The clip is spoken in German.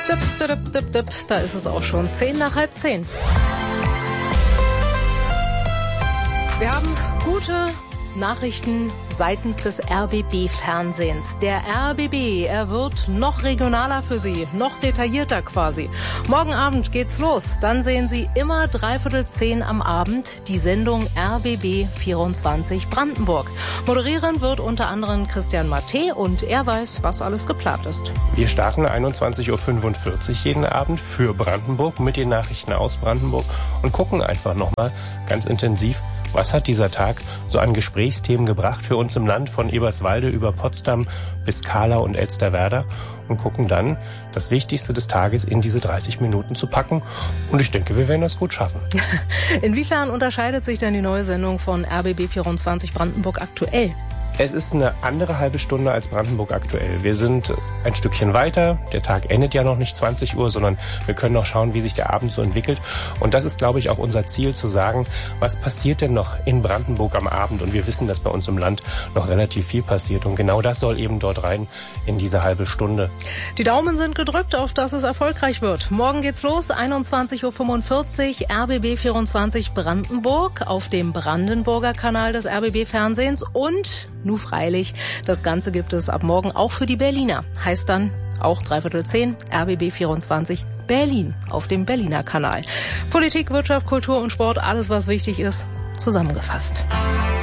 Da ist es auch schon 10:10. Wir haben gute Nachrichten seitens des RBB-Fernsehens. Der RBB, er wird noch regionaler für Sie, noch detaillierter quasi. Morgen Abend geht's los. Dann sehen Sie immer 9:45 am Abend die Sendung RBB 24 Brandenburg. Moderieren wird unter anderem Christian Maté und er weiß, was alles geplant ist. Wir starten 21:45 Uhr jeden Abend für Brandenburg mit den Nachrichten aus Brandenburg und gucken einfach nochmal ganz intensiv, was hat dieser Tag so an Gesprächsthemen gebracht für uns im Land, von Eberswalde über Potsdam bis Kahlau und Elsterwerda, und gucken dann das Wichtigste des Tages in diese 30 Minuten zu packen. Und ich denke, wir werden das gut schaffen. Inwiefern unterscheidet sich denn die neue Sendung von RBB 24 Brandenburg aktuell? Es ist eine andere halbe Stunde als Brandenburg aktuell. Wir sind ein Stückchen weiter. Der Tag endet ja noch nicht 20 Uhr, sondern wir können noch schauen, wie sich der Abend so entwickelt. Und das ist, glaube ich, auch unser Ziel, zu sagen, was passiert denn noch in Brandenburg am Abend? Und wir wissen, dass bei uns im Land noch relativ viel passiert. Und genau das soll eben dort rein in diese halbe Stunde. Die Daumen sind gedrückt, auf dass es erfolgreich wird. Morgen geht's los, 21:45 Uhr, RBB 24 Brandenburg auf dem Brandenburger Kanal des RBB-Fernsehens und nur freilich, das Ganze gibt es ab morgen auch für die Berliner. Heißt dann auch 9:45 RBB 24 Berlin auf dem Berliner Kanal. Politik, Wirtschaft, Kultur und Sport, alles was wichtig ist, zusammengefasst.